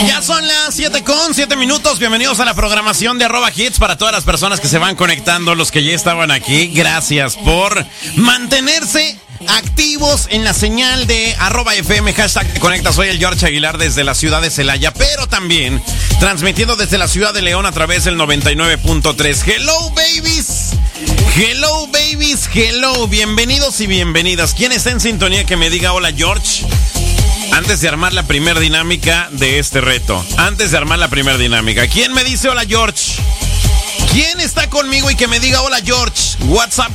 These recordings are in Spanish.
Ya son las 7:07. Bienvenidos a la programación de @hits para todas las personas que se van conectando, los que ya estaban aquí. Gracias por mantenerse activos en la señal de @FM, hashtag te conecta. Soy el George Aguilar desde la ciudad de Celaya, pero también transmitiendo desde la ciudad de León a través del 99.3. Hello, babies. Hello, babies. Hello. Bienvenidos y bienvenidas. ¿Quién está en sintonía que me diga hola, George? Antes de armar la primera dinámica de este reto. ¿Quién me dice hola, George? ¿Quién está conmigo y que me diga hola, George? WhatsApp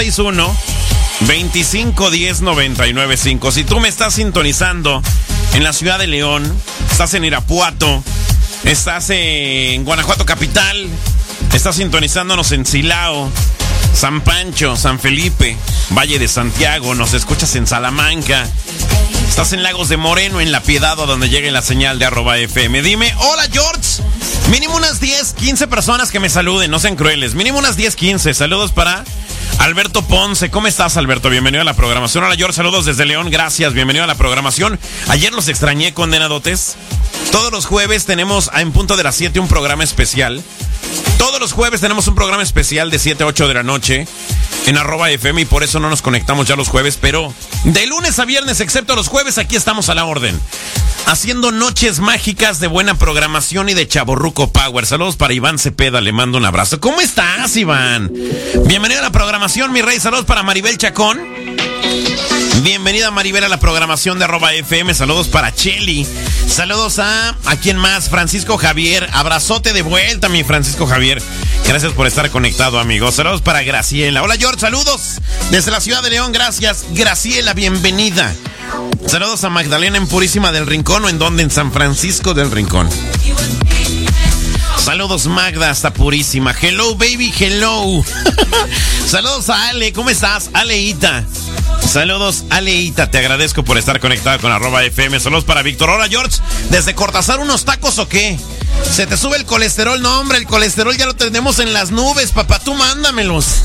461-2510-995. Si tú me estás sintonizando en la ciudad de León, estás en Irapuato, estás en Guanajuato capital, estás sintonizándonos en Silao, San Pancho, San Felipe, Valle de Santiago, nos escuchas en Salamanca, estás en Lagos de Moreno, en La Piedad, a donde llegue la señal de @FM. Dime, hola, George. Mínimo unas 10, 15 personas que me saluden, no sean crueles. Mínimo unas 10, 15. Saludos para Alberto Ponce. ¿Cómo estás, Alberto? Bienvenido a la programación. Hola, George. Saludos desde León. Gracias. Bienvenido a la programación. Ayer los extrañé, condenadotes. Todos los jueves tenemos en punto de las 7 un programa especial. Todos los jueves tenemos un programa especial de 7 a 8 de la noche en @FM y por eso no nos conectamos ya los jueves, pero de lunes a viernes, excepto los jueves, aquí estamos a la orden, haciendo noches mágicas de buena programación y de chavorruco power. Saludos para Iván Cepeda, le mando un abrazo. ¿Cómo estás, Iván? Bienvenido a la programación, mi rey. Saludos para Maribel Chacón. Bienvenida, Maribel, a la programación de @FM. Saludos para Cheli. Saludos a quién más, Francisco Javier. Abrazote de vuelta, mi Francisco Javier. Gracias por estar conectado, amigos. Saludos para Graciela. Hola, George, saludos desde la ciudad de León. Gracias, Graciela, bienvenida. Saludos a Magdalena en Purísima del Rincón, ¿o en dónde? En San Francisco del Rincón. Saludos, Magda, hasta Purísima. Hello, baby, hello. Saludos a Ale, ¿cómo estás? Aleita. Saludos, Aleita, te agradezco por estar conectada con @FM. Saludos para Víctor. Hola, George, ¿desde Cortázar unos tacos o qué? ¿Se te sube el colesterol? No, hombre, el colesterol ya lo tenemos en las nubes, papá, tú mándamelos.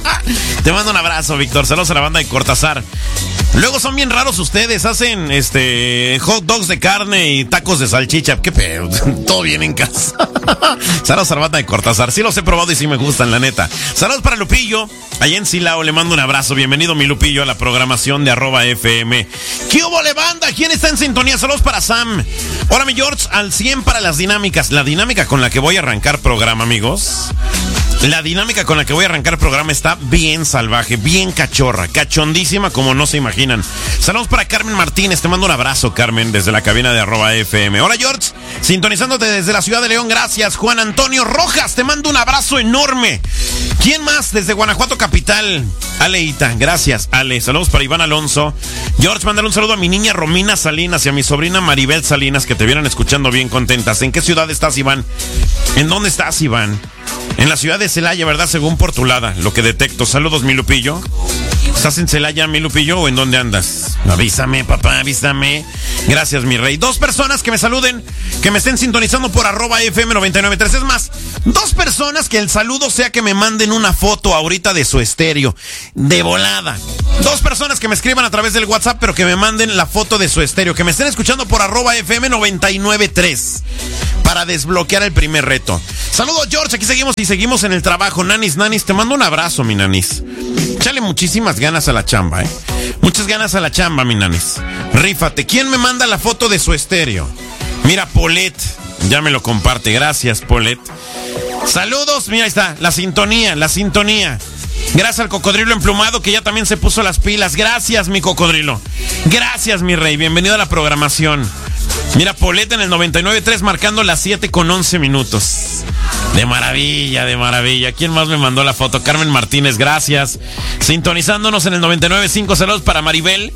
Te mando un abrazo, Víctor. Saludos a la banda de Cortázar. Luego son bien raros ustedes, hacen hot dogs de carne y tacos de salchicha. ¿Qué pedo? Todo bien en casa. Saludos a la banda de Cortázar. Sí los he probado y sí me gustan, la neta. Saludos para Lupillo, allá en Silao, le mando un abrazo. Bienvenido, mi Lupillo, a la programación de @FM. ¿Qué hubo, le banda? ¿Quién está en sintonía? Saludos para Sam. Hola, mi George, al 100 para las dinámicas. La dinámica con la que voy a arrancar programa, amigos. La dinámica con la que voy a arrancar programa está bien salvaje, bien cachorra, cachondísima como no se imaginan. Saludos para Carmen Martínez, te mando un abrazo, Carmen, desde la cabina de @FM. Hola, George, sintonizándote desde la ciudad de León, gracias. Juan Antonio Rojas, te mando un abrazo enorme. ¿Quién más? Desde Guanajuato capital. Aleita, gracias, Ale. Saludos para Iván Alonso. George, mándale un saludo a mi niña Romina Salinas y a mi sobrina Maribel Salinas, que te vieron escuchando bien contentas. ¿En qué ciudad estás, Iván? ¿En dónde estás, Iván? En la ciudad de Celaya, ¿verdad? Según Portulada, lo que detecto. Saludos, mi Lupillo. ¿Estás en Celaya, mi Lupillo, o en dónde andas? Avísame, papá, avísame. Gracias, mi rey. 2 personas que me saluden, que me estén sintonizando por @FM 99.3. Es más, 2 personas que el saludo sea que me manden una foto ahorita de su estéreo. De volada. 2 personas que me escriban a través del WhatsApp, pero que me manden la foto de su estéreo. Que me estén escuchando por @FM 99.3. Para desbloquear el primer reto. Saludos, George, aquí seguimos y seguimos en el trabajo. Nanis, te mando un abrazo, mi Nanis. Échale muchísimas ganas a la chamba, Muchas ganas a la chamba, mi Nanis. Rífate. ¿Quién me manda la foto de su estéreo? Mira, Polet, ya me lo comparte. Gracias, Polet. Saludos, mira, ahí está, la sintonía. Gracias al Cocodrilo Emplumado, que ya también se puso las pilas. Gracias, mi Cocodrilo. Gracias, mi rey. Bienvenido a la programación. Mira, Polet en el 99.3 marcando las 7:11. De maravilla, de maravilla. ¿Quién más me mandó la foto? Carmen Martínez, gracias. Sintonizándonos en el 99.5. Saludos para Maribel.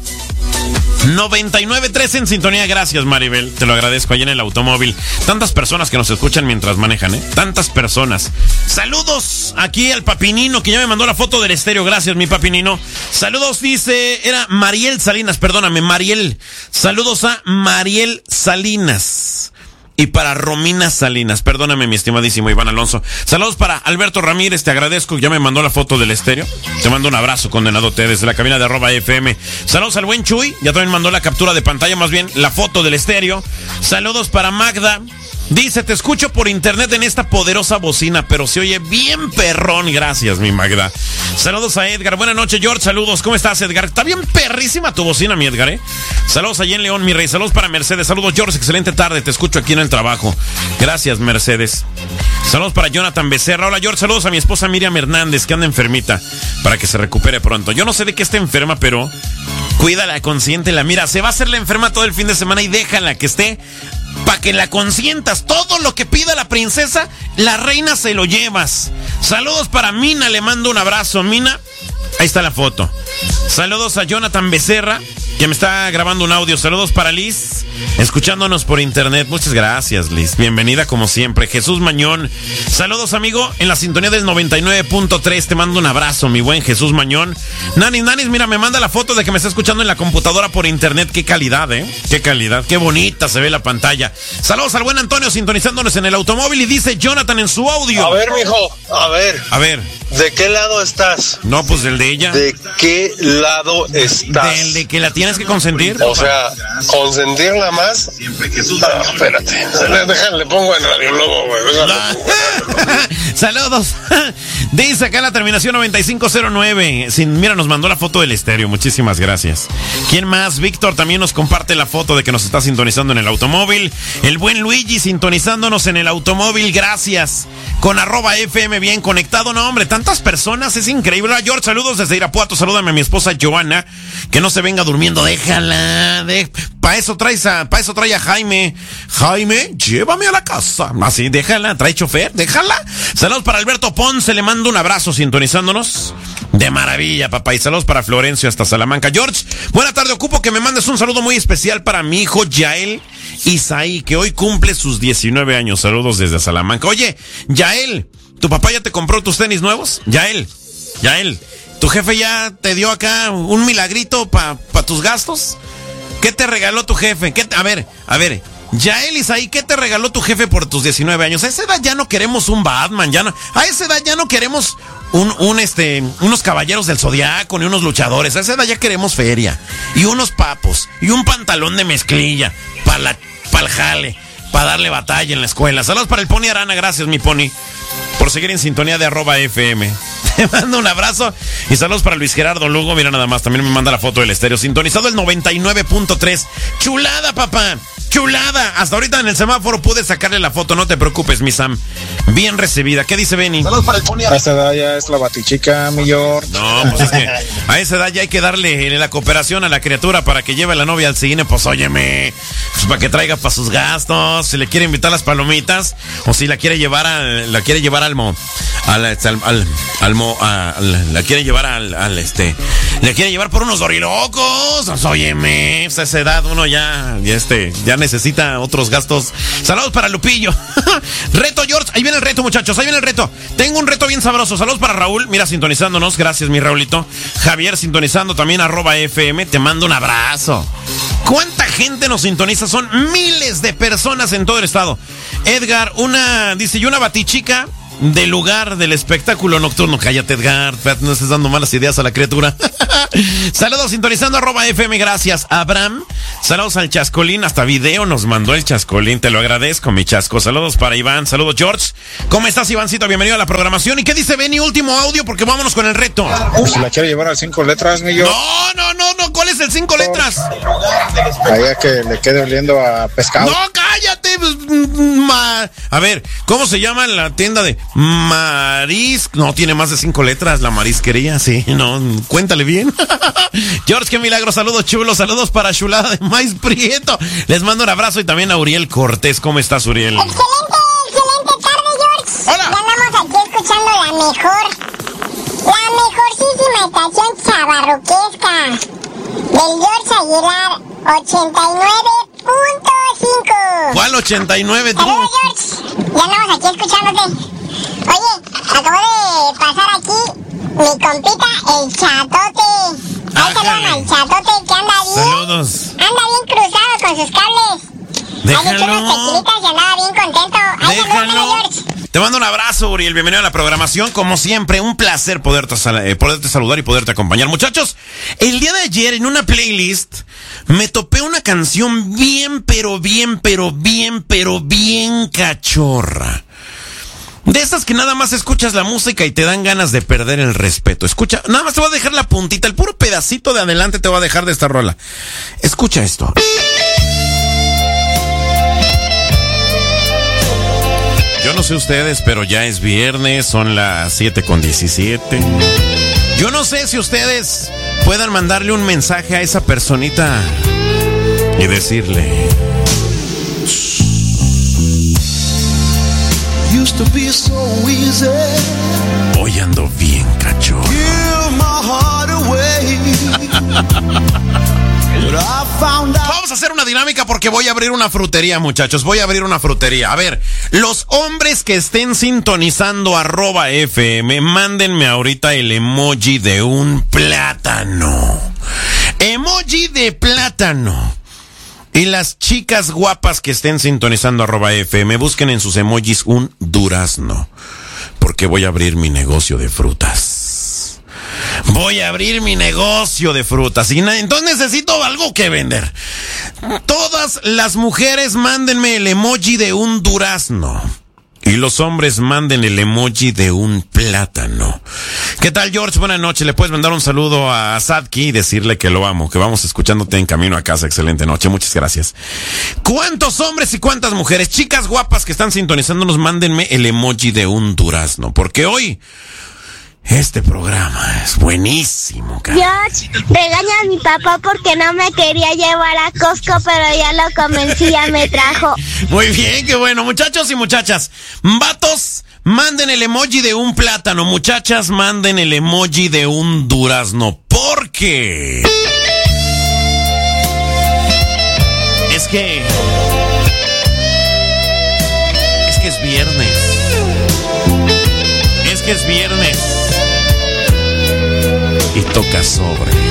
99.3 en sintonía, gracias, Maribel. Te lo agradezco, allá en el automóvil. Tantas personas que nos escuchan mientras manejan, Tantas personas. Saludos aquí al Papinino, que ya me mandó la foto del estéreo. Gracias, mi Papinino. Saludos, dice, era Mariel Salinas, perdóname, Mariel. Saludos a Mariel Salinas. y para Romina Salinas. Perdóname, mi estimadísimo Iván Alonso. Saludos para Alberto Ramírez, te agradezco, ya me mandó la foto del estéreo. Te mando un abrazo, condenadote, desde la cabina de @FM. Saludos al buen Chuy, ya también mandó la captura de pantalla, más bien la foto del estéreo. Saludos para Magda. Dice, te escucho por internet en esta poderosa bocina, pero se oye bien perrón. Gracias, mi Magda. Saludos a Edgar. Buenas noches, George. Saludos. ¿Cómo estás, Edgar? Está bien perrísima tu bocina, mi Edgar, ¿eh? Saludos allá en León, mi rey. Saludos para Mercedes. Saludos, George. Excelente tarde. Te escucho aquí en el trabajo. Gracias, Mercedes. Saludos para Jonathan Becerra. Hola, George. Saludos a mi esposa Miriam Hernández, que anda enfermita, para que se recupere pronto. Yo no sé de qué esté enferma, pero cuídala, consiéntela. Mira, se va a hacer la enferma todo el fin de semana y déjala que esté para que la consientas. Todo lo que pida la princesa, la reina se lo llevas. Saludos para Mina, le mando un abrazo. Mina, ahí está la foto. Saludos a Jonathan Becerra, que me está grabando un audio. Saludos para Liz, escuchándonos por internet. Muchas gracias, Liz. Bienvenida como siempre. Jesús Mañón. Saludos, amigo, en la sintonía del 99.3. Te mando un abrazo, mi buen Jesús Mañón. Nanis, mira, me manda la foto de que me está escuchando en la computadora por internet. Qué calidad, qué calidad. Qué bonita se ve la pantalla. Saludos al buen Antonio, sintonizándonos en el automóvil. Y dice Jonathan en su audio. A ver, mijo, a ver. ¿De qué lado estás? No, pues del de ella. ¿De qué lado estás? ¿Del de que la tienes que consentir? O sea, ¿consentirla más? No, espérate. Déjale, pongo en Radio Lobo, güey. Saludos. Dice acá la terminación 9509. Mira, nos mandó la foto del estéreo. Muchísimas gracias. ¿Quién más? Víctor también nos comparte la foto de que nos está sintonizando en el automóvil. El buen Luigi sintonizándonos en el automóvil. Gracias. Con @FM bien conectado. No, hombre, tantas personas. Es increíble. George, saludos desde Irapuato. Salúdame a mi esposa Joana. Que no se venga durmiendo. Déjala. Para eso trae a Jaime. Jaime, llévame a la casa. Así, déjala. Trae chofer. Déjala. Saludos para Alberto Ponce. Le mando un abrazo sintonizándonos. De maravilla, papá. Y saludos para Florencio hasta Salamanca. George, buena tarde. Ocupo que me mandes un saludo muy especial para mi hijo Yael Isaí, que hoy cumple sus 19 años. Saludos desde Salamanca. Oye, Yael, ¿tu papá ya te compró tus tenis nuevos? Yael, ¿tu jefe ya te dio acá un milagrito para tus gastos? ¿Qué te regaló tu jefe? A ver, Yael Isaí, ¿qué te regaló tu jefe por tus 19 años? A esa edad ya no queremos un Batman, a esa edad ya no queremos unos caballeros del Zodiaco ni unos luchadores. A esa edad ya queremos feria y unos papos y un pantalón de mezclilla para el jale, para darle batalla en la escuela. Saludos para el Pony Arana, gracias mi Pony por seguir en sintonía de @FM. Te mando un abrazo y saludos para Luis Gerardo Lugo. Mira nada más, también me manda la foto del estéreo. Sintonizado el 99.3. Chulada, papá. Chulada. Hasta ahorita en el semáforo pude sacarle la foto. No te preocupes, mi Sam. Bien recibida. ¿Qué dice Benny? Saludos para el Pony. A esa edad ya es la batichica, mi George. No, pues es que a esa edad ya hay que darle la cooperación a la criatura para que lleve a la novia al cine. Pues óyeme, pues para que traiga para sus gastos. Si le quiere invitar las palomitas o si la quiere llevar la quiere llevar le quiere llevar por unos dorilocos. Pues, óyeme, pues a esa edad uno ya necesita otros gastos. Saludos para Lupillo. Reto, George. Ahí viene el reto, muchachos. Ahí viene el reto. Tengo un reto bien sabroso. Saludos para Raúl. Mira, sintonizándonos. Gracias, mi Raulito. Javier, sintonizando también @FM. Te mando un abrazo. ¿Cuánta gente nos sintoniza? Son miles de personas en todo el estado. Edgar, dice, y una batichica del lugar del espectáculo nocturno. Cállate, Edgar, no estés dando malas ideas a la criatura. Saludos sintonizando @FM, gracias. Abraham, saludos al Chascolín, hasta video nos mandó el Chascolín, te lo agradezco, mi Chasco. Saludos para Iván, saludos George. ¿Cómo estás, Ivancito? Bienvenido a la programación. ¿Y qué dice Benny? Último audio porque vámonos con el reto. Si la quiere llevar al 5 letras, mi George. No, ¿cuál es el 5 letras? Allá que le quede oliendo a pescado. No, cállate. A ver, ¿cómo se llama la tienda de No, tiene más de 5 letras, la marisquería, sí, no, cuéntale bien. George, qué milagro, saludos chulos, saludos para Chulada de Maíz Prieto. Les mando un abrazo y también a Uriel Cortés. ¿Cómo estás, Uriel? Excelente tarde, George. Hola. Ya andamos aquí escuchando la mejorcísima estación chavarruquesca del George Aguilar, 89.5. ¿Cuál 89, tú? Saludos, George. Ya andamos aquí escuchándote. Oye, acabo de pasar aquí mi compita, el Chatote. Ahí saludan al Chatote que anda bien. Saludos. Anda bien cruzado con sus cables. Déjalo. Hay unas tequilitas y andaba Te mando un abrazo, Uriel. Bienvenido a la programación. Como siempre, un placer poderte saludar y poderte acompañar. Muchachos, el día de ayer en una playlist me topé una canción bien cachorra. De esas que nada más escuchas la música y te dan ganas de perder el respeto. Escucha, nada más te voy a dejar la puntita, el puro pedacito de adelante te voy a dejar de esta rola. Escucha esto. Yo no sé ustedes, pero ya es viernes, son las 7:17. Yo no sé si ustedes puedan mandarle un mensaje a esa personita y decirle... Hoy ando bien cachorro. Vamos a hacer una dinámica porque voy a abrir una frutería, muchachos. Voy a abrir una frutería. A ver, los hombres que estén sintonizando @FM, mándenme ahorita el emoji de un plátano. Emoji de plátano. Y las chicas guapas que estén sintonizando @FM, busquen en sus emojis un durazno. Porque voy a abrir mi negocio de frutas. Voy a abrir mi negocio de frutas. Y entonces necesito algo que vender. Todas las mujeres mándenme el emoji de un durazno. Y los hombres manden el emoji de un plátano. ¿Qué tal, George? Buenas noches. Le puedes mandar un saludo a Sadki y decirle que lo amo, que vamos escuchándote en camino a casa. Excelente noche. Muchas gracias. ¿Cuántos hombres y cuántas mujeres? Chicas guapas que están sintonizándonos, mándenme el emoji de un durazno. Porque hoy... este programa es buenísimo, cara. George, regaña a mi papá porque no me quería llevar a Costco, pero ya lo convencí, ya me trajo. Muy bien, qué bueno. Muchachos y muchachas, vatos, manden el emoji de un plátano. Muchachas, manden el emoji de un durazno. Porque... Es que es viernes. Es viernes. Y toca sobre.